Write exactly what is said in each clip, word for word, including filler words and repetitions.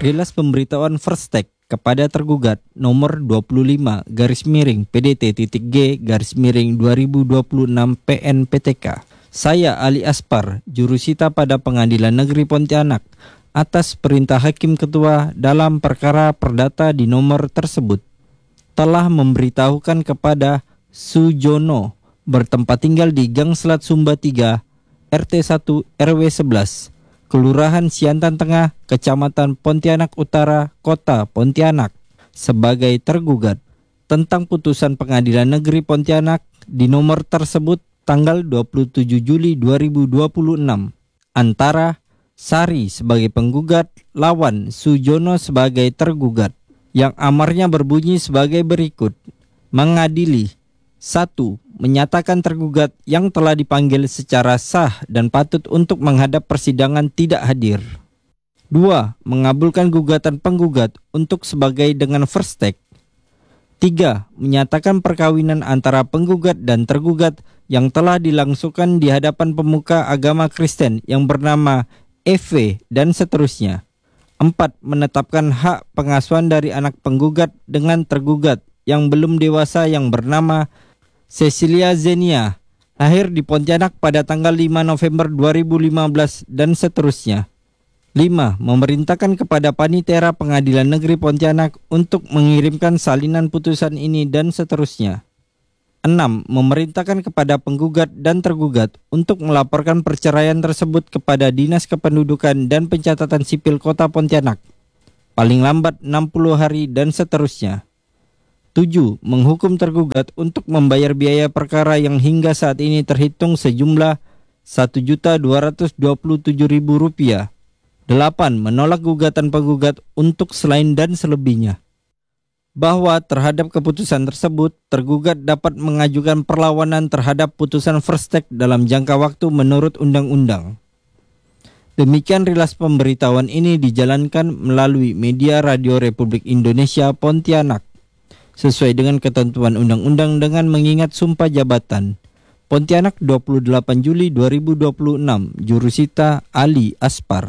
Rilas pemberitahuan First Take kepada tergugat nomor dua puluh lima garis miring P D T titik G garis miring dua ribu dua puluh enam P N P T K. Saya Ali Aspar, jurusita pada Pengadilan Negeri Pontianak, atas perintah Hakim Ketua dalam perkara perdata di nomor tersebut, telah memberitahukan kepada Sujono bertempat tinggal di Gang Selat Sumba tiga, R T satu R W sebelas, Kelurahan Siantan Tengah, Kecamatan Pontianak Utara, Kota Pontianak, sebagai tergugat tentang putusan Pengadilan Negeri Pontianak di nomor tersebut tanggal dua puluh tujuh Juli dua ribu dua puluh enam antara Sari sebagai penggugat lawan Sujono sebagai tergugat, yang amarnya berbunyi sebagai berikut. Mengadili: satu. Menyatakan tergugat yang telah dipanggil secara sah dan patut untuk menghadap persidangan tidak hadir. Dua. Mengabulkan gugatan penggugat untuk sebagai dengan first take. Tiga. Menyatakan perkawinan antara penggugat dan tergugat yang telah dilangsungkan di hadapan pemuka agama Kristen yang bernama E V dan seterusnya. Empat. Menetapkan hak pengasuhan dari anak penggugat dengan tergugat yang belum dewasa yang bernama Cecilia Zenia, lahir di Pontianak pada tanggal lima November dua ribu lima belas dan seterusnya. Lima. Memerintahkan kepada Panitera Pengadilan Negeri Pontianak untuk mengirimkan salinan putusan ini dan seterusnya. Enam. Memerintahkan kepada penggugat dan tergugat untuk melaporkan perceraian tersebut kepada Dinas Kependudukan dan Pencatatan Sipil Kota Pontianak, paling lambat enam puluh hari dan seterusnya. Tujuh. Menghukum tergugat untuk membayar biaya perkara yang hingga saat ini terhitung sejumlah satu juta dua ratus dua puluh tujuh ribu rupiah. Delapan. Menolak gugatan penggugat untuk selain dan selebihnya. Bahwa terhadap keputusan tersebut, tergugat dapat mengajukan perlawanan terhadap putusan First Take dalam jangka waktu menurut undang-undang. Demikian rilas pemberitahuan ini dijalankan melalui media Radio Republik Indonesia Pontianak, sesuai dengan ketentuan undang-undang dengan mengingat sumpah jabatan. Pontianak dua puluh delapan Juli dua ribu dua puluh enam, jurusita Ali Aspar.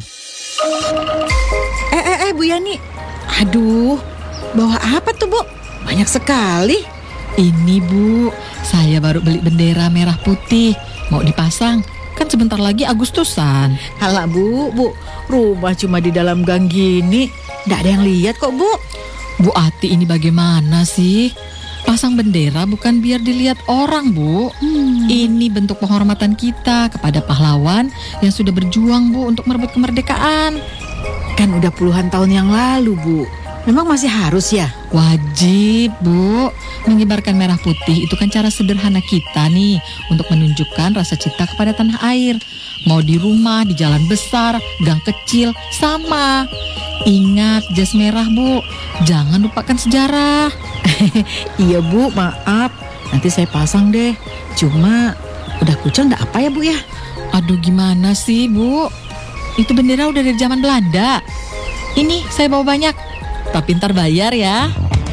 Eh eh eh Bu Yani. Aduh, bawa apa tuh Bu? Banyak sekali. Ini Bu, saya baru beli bendera merah putih, mau dipasang. Kan sebentar lagi Agustusan. Halah Bu, Bu, rumah cuma di dalam gang gini, nggak ada yang lihat kok Bu. Bu Ati, ini bagaimana sih? Pasang bendera bukan biar dilihat orang, Bu. Hmm. Ini bentuk penghormatan kita kepada pahlawan yang sudah berjuang, Bu, untuk merebut kemerdekaan. Kan udah puluhan tahun yang lalu, Bu. Memang masih harus ya? Wajib, Bu. Mengibarkan merah putih itu kan cara sederhana kita nih untuk menunjukkan rasa cinta kepada tanah air. Mau di rumah, di jalan besar, gang kecil, sama. Ingat jas merah, Bu. Jangan lupakan sejarah. Iya Bu, maaf. Nanti saya pasang deh. Cuma udah kucel enggak apa ya Bu ya? Aduh, gimana sih Bu? Itu bendera udah dari zaman Belanda. Ini saya bawa banyak, tapi ntar bayar ya.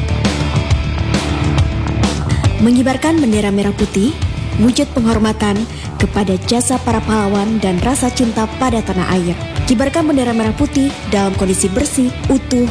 Mengibarkan bendera merah putih, wujud penghormatan kepada jasa para pahlawan dan rasa cinta pada tanah air. Kibarkan bendera merah putih dalam kondisi bersih, utuh,